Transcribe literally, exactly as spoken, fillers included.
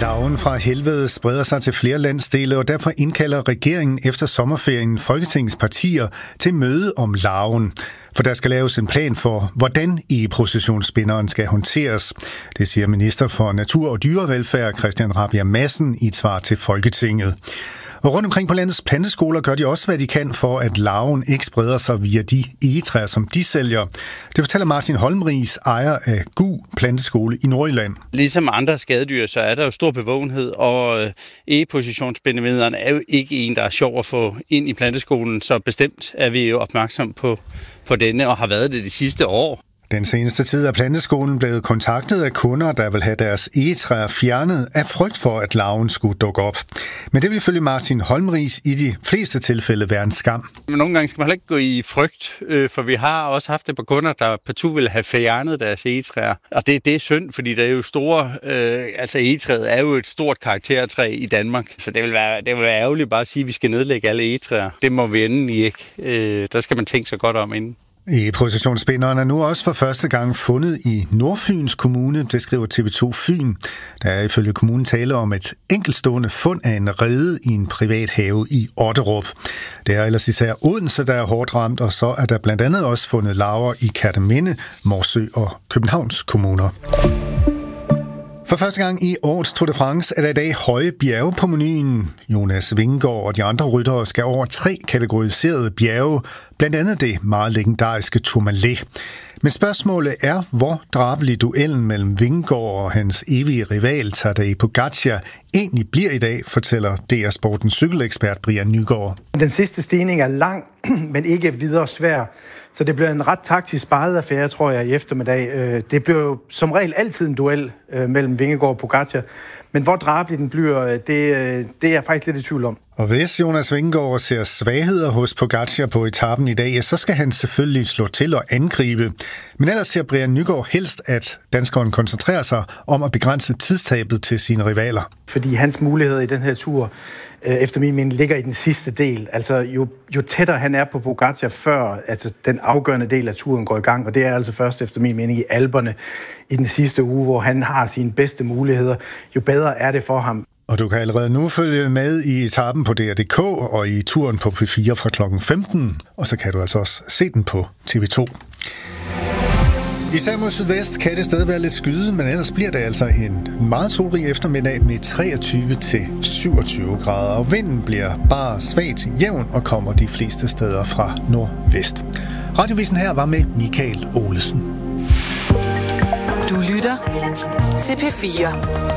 Larven fra helvede spreder sig til flere landsdele, og derfor indkalder regeringen efter sommerferien Folketingets partier til møde om larven. For der skal laves en plan for, hvordan egeprocessionsspinderen skal håndteres. Det siger minister for Natur- og Dyrevelfærd Christian Rabjerg Madsen i et svar til Folketinget. Og rundt omkring på landets planteskoler gør de også, hvad de kan for, at larven ikke spreder sig via de egetræer, som de sælger. Det fortæller Martin Holmriis, ejer af Gu Planteskole i Nordjylland. Ligesom andre skadedyr, så er der jo stor bevågenhed, og egeprocessionsspindemidlerne er jo ikke en, der er sjov at få ind i planteskolen, så bestemt er vi jo opmærksom på, på denne og har været det de sidste år. Den seneste tid er planteskolen blevet kontaktet af kunder, der vil have deres egetræer fjernet af frygt for, at larven skulle dukke op. Men det vil ifølge Martin Holmriis i de fleste tilfælde være en skam. Men nogle gange skal man heller ikke gå i frygt, for vi har også haft et par kunder, der partout vil have fjernet deres egetræer. Og det, det er synd, fordi der er jo store, øh, altså egetræet er jo et stort karaktertræ i Danmark. Så det vil være, det vil være ærgerligt bare at sige, at vi skal nedlægge alle egetræer. Det må vi endelig ikke. Øh, der skal man tænke sig godt om inden. Egeprocessionsspinderen er nu også for første gang fundet i Nordfyns Kommune, det skriver T V to Fyn. Der er ifølge kommunen tale om et enkeltstående fund af en rede i en privat have i Otterup. Det er ellers især Odense, der er hårdt ramt, og så er der blandt andet også fundet larver i Kerteminde, Morsø og Københavns kommuner. For første gang i årets Tour de France er der i dag høje bjerge på menuen. Jonas Vingegaard og de andre ryttere skal over tre kategoriserede bjerge, blandt andet det meget legendariske Tourmalet. Men spørgsmålet er, hvor drabelig duellen mellem Vingegaard og hans evige rival Tadej Pogačar egentlig bliver i dag, fortæller D R Sportens cykelekspert Brian Nygaard. Den sidste stigning er lang, men ikke videre svær. Så det bliver en ret taktisk sparet affære, tror jeg, i eftermiddag. Det bliver jo som regel altid en duel mellem Vingegaard og Pogačar. Men hvor drabelig den bliver, det, det er jeg faktisk lidt i tvivl om. Og hvis Jonas Vingegaard ser svagheder hos Pogačar på etappen i dag, så skal han selvfølgelig slå til og angribe. Men ellers ser Brian Nygaard helst, at danskeren koncentrerer sig om at begrænse tidstabet til sine rivaler. Fordi hans muligheder i den her tur, efter min mening, ligger i den sidste del. Altså jo, jo tættere han er på Pogačar, før altså, den afgørende del af turen går i gang. Og det er altså først efter min mening i Alperne i den sidste uge, hvor han har sine bedste muligheder. Jo bedre er det for ham. Og du kan allerede nu følge med i etappen på D R punktum d k og i turen på P fire fra klokken femten. Og så kan du altså også se den på T V to. Især mod sydvest kan det stadig være lidt skyde, men ellers bliver det altså en meget solrig eftermiddag med treogtyve til syvogtyve grader. Og vinden bliver bare svagt jævn og kommer de fleste steder fra nordvest. Radiovisen her var med Michael Olesen. Du lytter til P fire.